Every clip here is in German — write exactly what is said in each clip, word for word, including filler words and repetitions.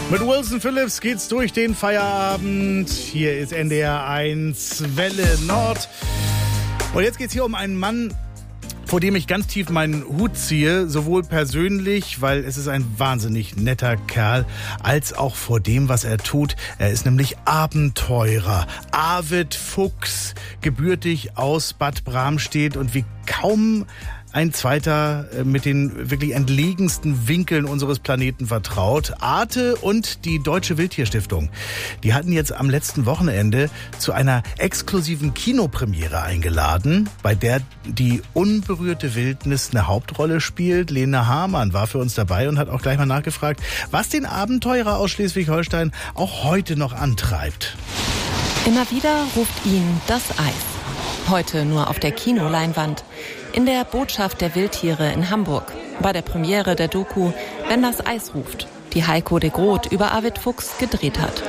Mit Wilson Phillips geht's durch den Feierabend. Hier ist N D R eins Welle Nord. Und jetzt geht's hier um einen Mann, vor dem ich ganz tief meinen Hut ziehe, sowohl persönlich, weil es ist ein wahnsinnig netter Kerl, als auch vor dem, was er tut. Er ist nämlich Abenteurer. Arvid Fuchs, gebürtig aus Bad Bramstedt und wie kaum ein zweiter mit den wirklich entlegensten Winkeln unseres Planeten vertraut. Arte und die Deutsche Wildtierstiftung, die hatten jetzt am letzten Wochenende zu einer exklusiven Kinopremiere eingeladen, bei der die unberührte Wildnis eine Hauptrolle spielt. Lena Hamann war für uns dabei und hat auch gleich mal nachgefragt, was den Abenteurer aus Schleswig-Holstein auch heute noch antreibt. Immer wieder ruft ihn das Eis. Heute nur auf der Kinoleinwand. In der Botschaft der Wildtiere in Hamburg. Bei der Premiere der Doku Wenn das Eis ruft, die Heiko de Groot über Arvid Fuchs gedreht hat.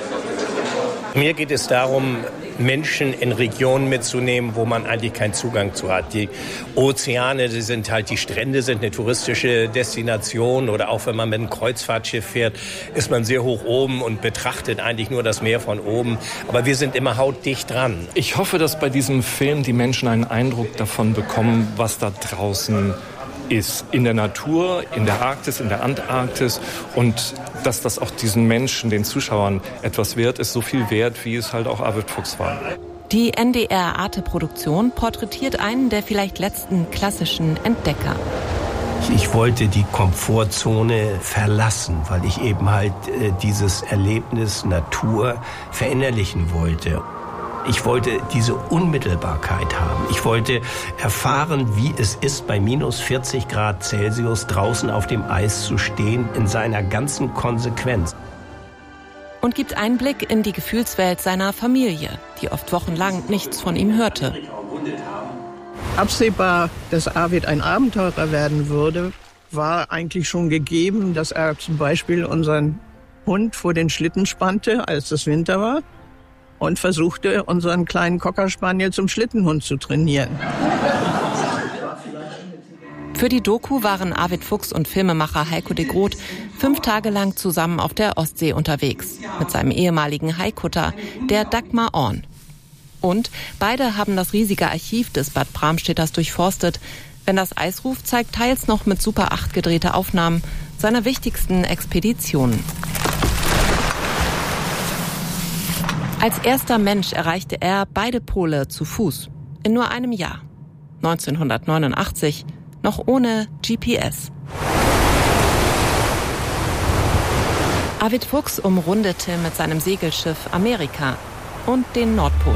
Mir geht es darum, Menschen in Regionen mitzunehmen, wo man eigentlich keinen Zugang zu hat. Die Ozeane, die sind halt, die Strände sind eine touristische Destination, oder auch wenn man mit einem Kreuzfahrtschiff fährt, ist man sehr hoch oben und betrachtet eigentlich nur das Meer von oben. Aber wir sind immer hautdicht dran. Ich hoffe, dass bei diesem Film die Menschen einen Eindruck davon bekommen, was da draußen ist. In der Natur, in der Arktis, in der Antarktis, und dass das auch diesen Menschen, den Zuschauern etwas wert ist, so viel wert, wie es halt auch Arvid Fuchs war. Die N D R-Arte-Produktion porträtiert einen der vielleicht letzten klassischen Entdecker. Ich wollte die Komfortzone verlassen, weil ich eben halt äh, dieses Erlebnis Natur verinnerlichen wollte. Ich wollte diese Unmittelbarkeit haben. Ich wollte erfahren, wie es ist, bei minus vierzig Grad Celsius draußen auf dem Eis zu stehen, in seiner ganzen Konsequenz. Und gibt Einblick in die Gefühlswelt seiner Familie, die oft wochenlang nichts von ihm hörte. Absehbar, dass Arvid ein Abenteurer werden würde, war eigentlich schon gegeben, dass er zum Beispiel unseren Hund vor den Schlitten spannte, als es Winter war, und versuchte, unseren kleinen Cocker Spaniel zum Schlittenhund zu trainieren. Für die Doku waren Arvid Fuchs und Filmemacher Heiko de Groot fünf Tage lang zusammen auf der Ostsee unterwegs, mit seinem ehemaligen Haikutter, der Dagmar Orn. Und beide haben das riesige Archiv des Bad Bramstedters durchforstet. Wenn das Eis ruft, zeigt teils noch mit Super acht gedrehte Aufnahmen seiner wichtigsten Expeditionen. Als erster Mensch erreichte er beide Pole zu Fuß in nur einem Jahr. neunzehnhundertneunundachtzig, noch ohne G P S. Arvid Fuchs umrundete mit seinem Segelschiff Amerika und den Nordpol.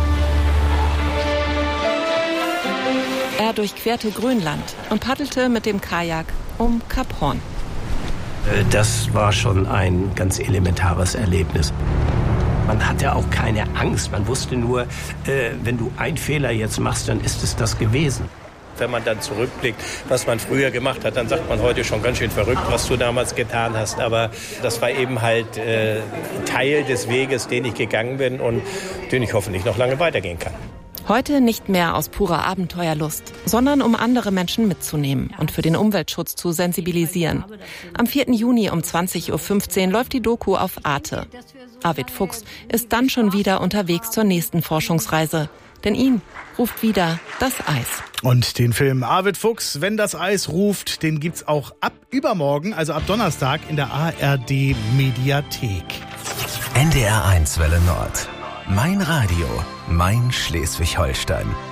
Er durchquerte Grönland und paddelte mit dem Kajak um Kap Horn. Das war schon ein ganz elementares Erlebnis. Man hatte auch keine Angst. Man wusste nur, äh, wenn du einen Fehler jetzt machst, dann ist es das gewesen. Wenn man dann zurückblickt, was man früher gemacht hat, dann sagt man heute schon ganz schön verrückt, was du damals getan hast. Aber das war eben halt äh, Teil des Weges, den ich gegangen bin und den ich hoffentlich noch lange weitergehen kann. Heute nicht mehr aus purer Abenteuerlust, sondern um andere Menschen mitzunehmen und für den Umweltschutz zu sensibilisieren. Am vierten Juni um zwanzig Uhr fünfzehn läuft die Doku auf Arte. Arvid Fuchs ist dann schon wieder unterwegs zur nächsten Forschungsreise. Denn ihn ruft wieder das Eis. Und den Film Arvid Fuchs, Wenn das Eis ruft, den gibt's auch ab übermorgen, also ab Donnerstag, in der A R D Mediathek. N D R eins Welle Nord. Mein Radio, mein Schleswig-Holstein.